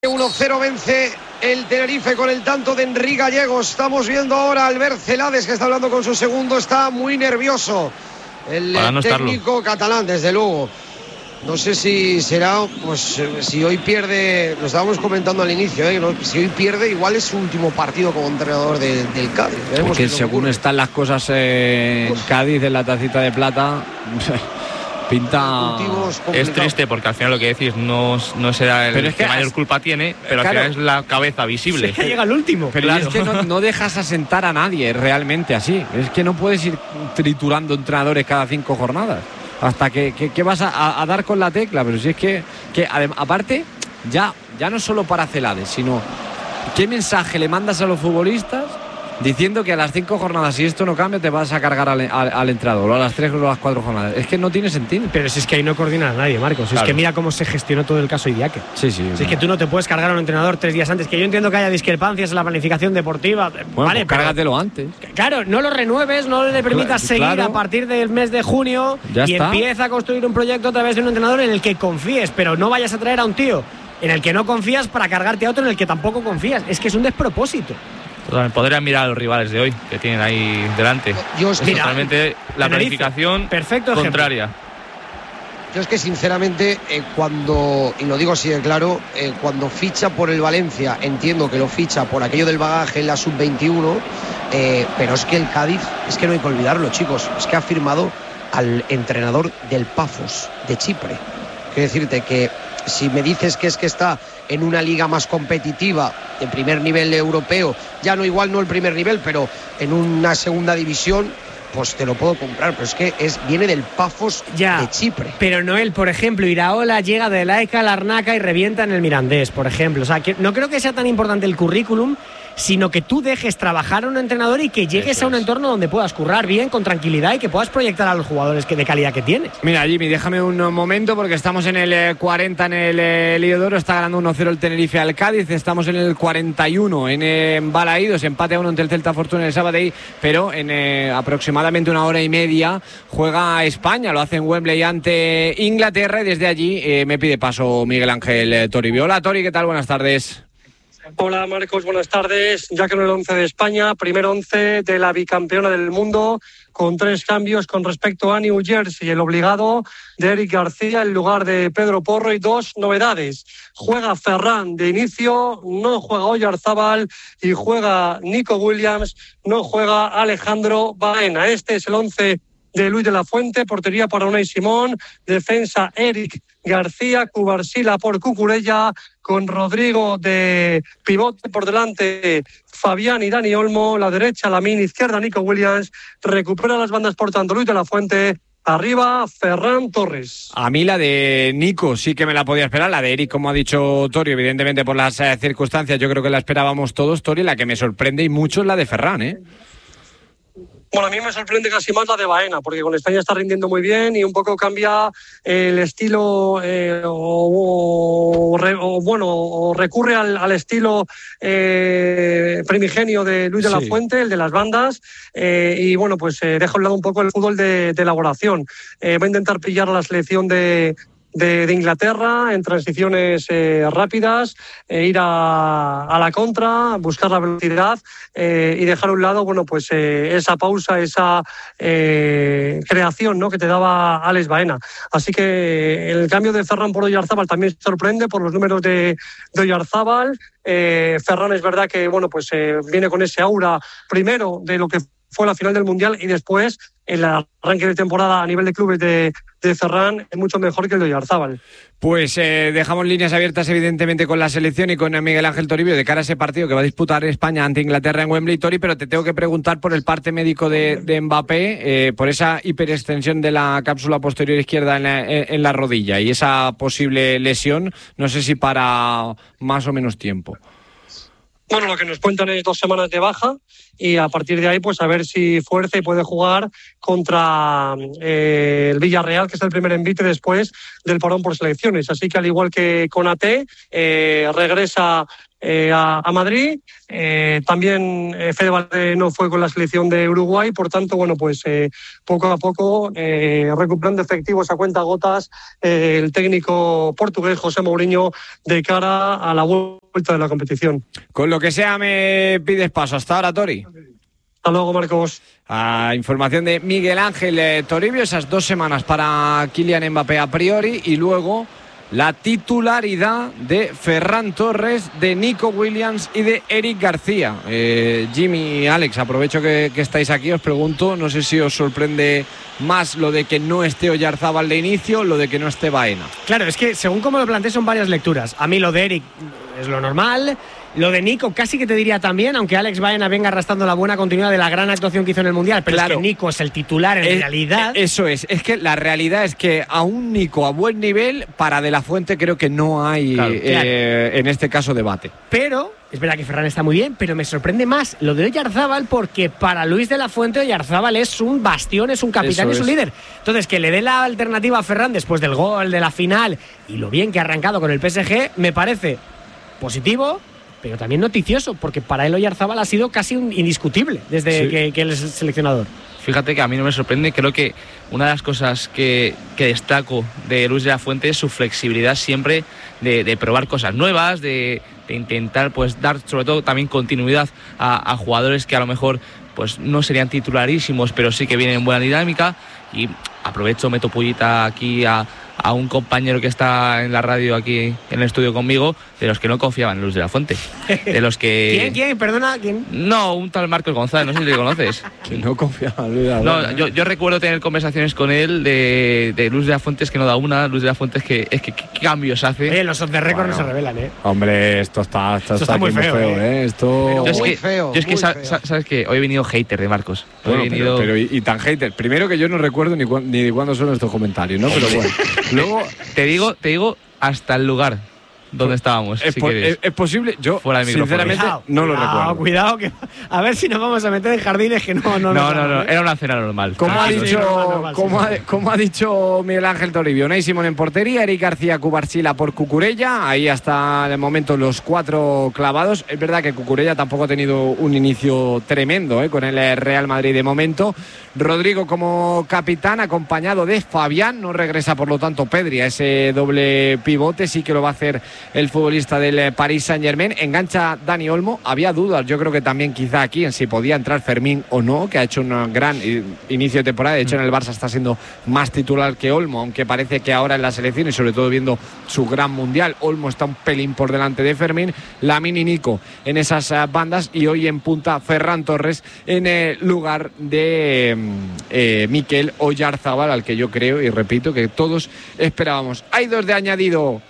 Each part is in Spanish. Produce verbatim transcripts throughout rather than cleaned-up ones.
uno cero vence el Tenerife con el tanto de Enrique Gallegos. Estamos viendo ahora a Albert Celades, que está hablando con su segundo. Está muy nervioso el no técnico estarlo. catalán, desde luego. No sé si será, pues si hoy pierde, lo estábamos comentando al inicio, ¿eh? ¿no? Si hoy pierde, igual es su último partido como entrenador de, del Cádiz. Veremos que según están las cosas eh, en Cádiz, en la tacita de plata, pinta... Es triste porque al final lo que decís no, no será el es que, que mayor es, culpa tiene, pero claro, al final es la cabeza visible. Es que llega el último. Pero claro, es que no, no dejas asentar a nadie realmente así. Es que no puedes ir triturando entrenadores cada cinco jornadas. Hasta que, que, que vas a, a dar con la tecla. Pero si es que, que aparte, ya, ya no solo para Celades, sino ¿qué mensaje le mandas a los futbolistas diciendo que a las cinco jornadas, si esto no cambia, te vas a cargar al, al, al entrenador, o a las tres o a las cuatro jornadas? Es que no tiene sentido. Pero si es que ahí no coordina a nadie, Marcos. Claro. Es que mira cómo se gestionó todo el caso Idiáquez. Sí, sí. Si claro. es que tú no te puedes cargar a un entrenador tres días antes. Que yo entiendo que haya discrepancias en la planificación deportiva. Bueno, vale, pues cárgatelo antes. Claro, no lo renueves, no le permitas claro, seguir claro. a partir del mes de junio ya y está. Empieza a construir un proyecto a través de un entrenador en el que confíes, pero no vayas a traer a un tío en el que no confías para cargarte a otro en el que tampoco confías. Es que es un despropósito. Podrían mirar a los rivales de hoy que tienen ahí delante. Yo, es mira, totalmente la planificación perfecto contraria. Yo es que sinceramente eh, cuando, y lo digo así de claro, eh, cuando ficha por el Valencia, entiendo que lo ficha por aquello del bagaje en la sub veintiuno, eh, pero es que el Cádiz, es que no hay que olvidarlo, chicos, es que ha firmado al entrenador del Pafos de Chipre. Quiero decirte que si me dices que es que está en una liga más competitiva, en primer nivel europeo, ya no igual no el primer nivel, pero en una segunda división, pues te lo puedo comprar, pero es que es, viene del Pafos ya, de Chipre. Pero Noel, por ejemplo, Iraola llega de Laica, Larnaca y revienta en el Mirandés, por ejemplo. O sea, que no creo que sea tan importante el currículum, sino que tú dejes trabajar a un entrenador y que llegues Eso a un es. entorno donde puedas currar bien, con tranquilidad y que puedas proyectar a los jugadores que de calidad que tienes. Mira, Jimmy, déjame un momento porque estamos en el cuarenta en el eh, Lío de Oro, está ganando uno cero el Tenerife al Cádiz, estamos en el cuarenta y uno en eh, Balaídos, empate a uno ante el Celta Fortuna el Sabadell, pero en eh, aproximadamente una hora y media juega España, lo hace en Wembley ante Inglaterra y desde allí eh, me pide paso Miguel Ángel eh, Toribio. Hola Tori, ¿qué tal? Buenas tardes. Hola Marcos, buenas tardes. Ya que en el once de España, primer once de la bicampeona del mundo, con tres cambios con respecto a New Jersey, el obligado de Eric García en lugar de Pedro Porro y dos novedades. Juega Ferran de inicio, no juega Oyarzábal y juega Nico Williams, no juega Alejandro Baena. Este es el once de Luis de la Fuente, portería para Unai Simón, defensa Eric García, Cubarsila por Cucurella, con Rodrigo de pivote por delante, Fabián y Dani Olmo, la derecha Lamín, izquierda Nico Williams, recupera las bandas por tanto Luis de la Fuente, arriba Ferran Torres. A mí la de Nico sí que me la podía esperar, la de Eric, como ha dicho Tori, evidentemente por las eh, circunstancias, yo creo que la esperábamos todos, Tori, la que me sorprende y mucho es la de Ferran, ¿eh? Bueno, a mí me sorprende casi más la de Baena, porque con España está rindiendo muy bien y un poco cambia el estilo eh, o, o, o, bueno, o recurre al, al estilo eh, primigenio de Luis de la sí. Fuente, el de las bandas, eh, y bueno, pues eh, deja a un lado un poco el fútbol de, de elaboración. Eh, va a intentar pillar a la selección de... De, de Inglaterra en transiciones eh, rápidas, eh, ir a, a la contra, buscar la velocidad eh, y dejar a un lado, bueno, pues eh, esa pausa, esa eh, creación, ¿no?, que te daba Alex Baena. Así que el cambio de Ferran por Oyarzábal también sorprende por los números de, de Oyarzábal. Eh, Ferran es verdad que, bueno, pues eh, viene con ese aura primero de lo que fue la final del Mundial y después el arranque de temporada a nivel de clubes de, de Ferran es mucho mejor que el de Oyarzábal. Pues eh, dejamos líneas abiertas evidentemente con la selección y con Miguel Ángel Toribio de cara a ese partido que va a disputar España ante Inglaterra en Wembley, Tori, pero te tengo que preguntar por el parte médico de, de Mbappé, eh, por esa hiperextensión de la cápsula posterior izquierda en la, en la rodilla y esa posible lesión, no sé si para más o menos tiempo. Bueno, lo que nos cuentan es dos semanas de baja y a partir de ahí pues a ver si fuerza y puede jugar contra eh, el Villarreal, que es el primer envite después del parón por selecciones. Así que al igual que Konaté, eh, regresa eh, a, a Madrid. Eh, también eh, Fede Valverde no fue con la selección de Uruguay, por tanto, bueno, pues eh, poco a poco eh, recuperando efectivos a cuenta gotas eh, el técnico portugués José Mourinho de cara a la vuelta de la competición. Con lo que sea me pides paso. Hasta ahora, Tori. Hasta luego, Marcos. A información de Miguel Ángel eh, Toribio, esas dos semanas para Kylian Mbappé a priori y luego la titularidad de Ferran Torres, de Nico Williams y de Eric García. Eh, Jimmy y Alex, aprovecho que, que estáis aquí, os pregunto, no sé si os sorprende más lo de que no esté Oyarzábal de inicio, lo de que no esté Baena. Claro, es que según como lo planteé son varias lecturas. A mí lo de Eric es lo normal. Lo de Nico casi que te diría también, aunque Alex Baena venga arrastrando la buena continuidad de la gran actuación que hizo en el Mundial, pero claro, es que Nico es el titular en es, realidad. Eso es, es que la realidad es que a un Nico a buen nivel, para De La Fuente creo que no hay, claro, eh, claro. en este caso, debate. Pero es verdad que Ferran está muy bien, pero me sorprende más lo de Oyarzábal, porque para Luis De La Fuente Oyarzábal es un bastión, es un capitán, eso es un líder. Entonces, que le dé la alternativa a Ferran después del gol, de la final y lo bien que ha arrancado con el P S G, me parece positivo, pero también noticioso, porque para él Oyarzábal ha sido casi un indiscutible desde sí. que, que él es seleccionador. Fíjate que a mí no me sorprende, creo que una de las cosas que, que destaco de Luis de la Fuente es su flexibilidad siempre de, de probar cosas nuevas, de, de intentar pues dar sobre todo también continuidad a, a jugadores que a lo mejor pues no serían titularísimos, pero sí que vienen en buena dinámica. Y aprovecho, meto pullita aquí a, a un compañero que está en la radio aquí en el estudio conmigo, de los que no confiaban en Luis de la Fuente. De los que... ¿Quién? ¿Quién? Perdona, ¿quién? No, un tal Marcos González, no sé si le conoces. Que no confiaba en Luis de la Fuente. No, yo, yo recuerdo tener conversaciones con él de, de Luis de la Fuente, es que no da una, Luis de la Fuente es que, es que ¿qué cambios hace? Oye, los off the record bueno, no se revelan, ¿eh? Hombre, esto está, esto esto está, está muy feo, feo, ¿eh? ¿eh? Esto... Yo es muy que, feo, yo es que sa, feo. sa, sabes que hoy he venido hater de Marcos. Hoy Bueno, he venido... pero, pero y, y tan hater. Primero que yo no recuerdo ni, cu ni de cuándo son estos comentarios, ¿no? Pero bueno. Luego te digo, te digo hasta el lugar donde estábamos. Es, si po es, es posible, yo fuera de sinceramente cuidado, no lo cuidado, recuerdo. Cuidado, que a ver si nos vamos a meter en jardines que no no no, no, no, era una cena normal. Como ha dicho, sí, normal, normal, como, sí. ha, como ha dicho Miguel Ángel Toribio, Unai Simón en portería, Eric García, Cubarsila por Cucurella, ahí hasta el momento los cuatro clavados. Es verdad que Cucurella tampoco ha tenido un inicio tremendo, ¿eh? Con el Real Madrid de momento. Rodrigo como capitán, acompañado de Fabián, no regresa por lo tanto Pedri a ese doble pivote, sí que lo va a hacer el futbolista del Paris Saint-Germain. Engancha Dani Olmo, había dudas, yo creo que también quizá aquí en si podía entrar Fermín o no, que ha hecho un gran inicio de temporada, de hecho en el Barça está siendo más titular que Olmo, aunque parece que ahora en la selección y sobre todo viendo su gran mundial, Olmo está un pelín por delante de Fermín, Lamine y Nico en esas bandas y hoy en punta Ferran Torres en el lugar de eh, Mikel Oyarzábal, al que yo creo y repito que todos esperábamos. Hay dos de añadido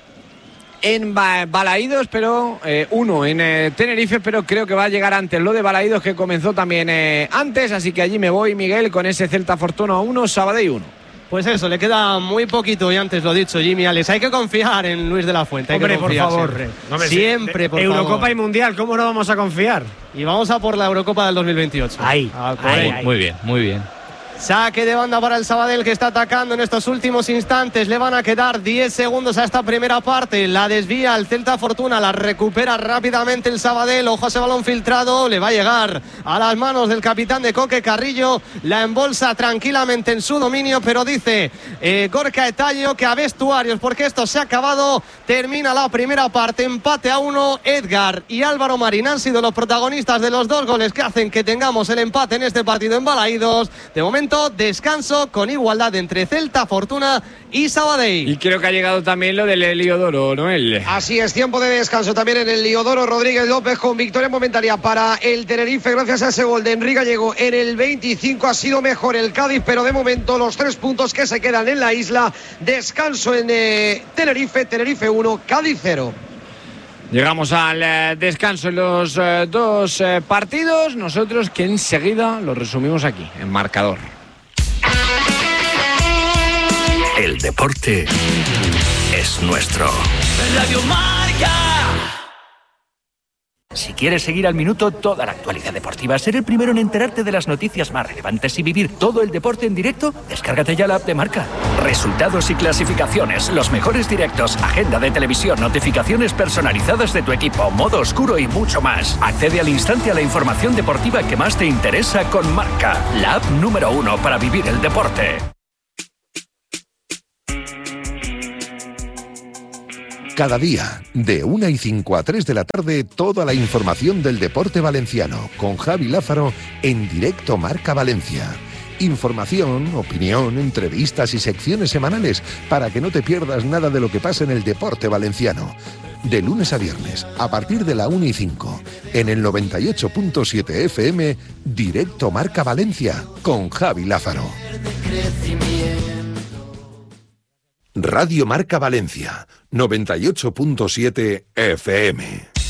en Balaídos, pero eh, uno en eh, Tenerife, pero creo que va a llegar antes lo de Balaídos, que comenzó también eh, antes, así que allí me voy, Miguel, con ese Celta Fortuna uno, Sabadell uno. Pues eso, le queda muy poquito y antes lo dicho, Jimmy, Alex, hay que confiar en Luis de la Fuente. Hay Hombre, que confiar por favor. Siempre, no me siempre por Eurocopa favor. y Mundial, ¿cómo no vamos a confiar? Y vamos a por la Eurocopa del dos mil veintiocho. Ahí, ah, ahí, ahí. ahí. Muy bien, muy bien. Saque de banda para el Sabadell, que está atacando en estos últimos instantes. Le van a quedar diez segundos a esta primera parte. La desvía el Celta Fortuna, la recupera rápidamente el Sabadell. Ojo a ese balón filtrado, le va a llegar a las manos del capitán de Coque Carrillo. La embolsa tranquilamente en su dominio, pero dice eh, Gorka Etayo que a vestuarios, porque esto se ha acabado. Termina la primera parte, empate a uno. Edgar y Álvaro Marín han sido los protagonistas de los dos goles que hacen que tengamos el empate en este partido en Balaídos. De momento, descanso con igualdad entre Celta Fortuna y Sabadell. Y creo que ha llegado también lo del Heliodoro, Noel. Así es, tiempo de descanso también en el Heliodoro. Rodríguez López con victoria momentánea para el Tenerife gracias a ese gol de Enrique Gallego en el veinticinco. Ha sido mejor el Cádiz, pero de momento los tres puntos que se quedan en la isla. Descanso en eh, Tenerife, Tenerife uno, Cádiz cero. Llegamos al eh, descanso en los eh, dos eh, partidos. Nosotros que enseguida lo resumimos aquí, en marcador. El deporte es nuestro. Radio Marca. Si quieres seguir al minuto toda la actualidad deportiva, ser el primero en enterarte de las noticias más relevantes y vivir todo el deporte en directo, descárgate ya la app de Marca. Resultados y clasificaciones, los mejores directos, agenda de televisión, notificaciones personalizadas de tu equipo, modo oscuro y mucho más. Accede al instante a la información deportiva que más te interesa con Marca, la app número uno para vivir el deporte. Cada día, de una y cinco a tres de la tarde, toda la información del deporte valenciano, con Javi Lázaro, en directo Marca Valencia. Información, opinión, entrevistas y secciones semanales, para que no te pierdas nada de lo que pasa en el deporte valenciano. De lunes a viernes, a partir de la una y cinco, en el noventa y ocho punto siete F M, directo Marca Valencia, con Javi Lázaro. Radio Marca Valencia, noventa y ocho punto siete F M.